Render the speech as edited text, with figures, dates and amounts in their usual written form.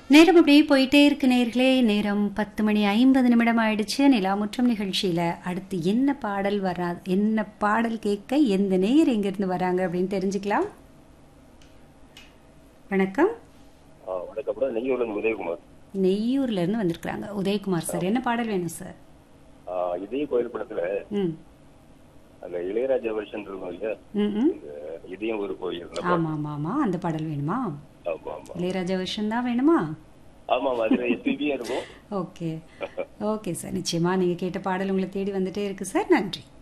நேரம் அப்படியே போயிட்டே இருக்கு நேர்களே. நேரம் 10:50 ஆயிடுச்சு. நிலாமுற்றம் நிகழ்ச்சியில அடுத்து என்ன பாடல் என்ன பாடல் கேட்க எந்த நேயர் எங்கிருந்து வராங்க அப்படின்னு தெரிஞ்சுக்கலாம். வணக்கம். வணக்கம். நெய்யூர்ல இருந்து உதயகுமார். நெய்யூர்ல இருந்து வந்திருக்காங்க உதயகுமார் சார். என்ன பாடல் வேணும் சார்? இதே கோயில் படத்துல அந்த இளையராஜா வெர்ஷன் இருக்கும் இல்லையா, இதையும் ஒரு கோயில். ஆமா ஆமா ஆமா, அந்த பாடல் வேணுமா? ஆமா ஆமா, இளையராஜா வெர்ஷன் தான் வேணுமா? ஆமா ஆமா, அதுல எஸ்பிபியா இருக்கும். ஓகே ஓகே சார், நிச்சயமா நீங்க கேட்ட பாடல் உங்களை தேடி வந்துட்டே இருக்கு சார். நன்றி.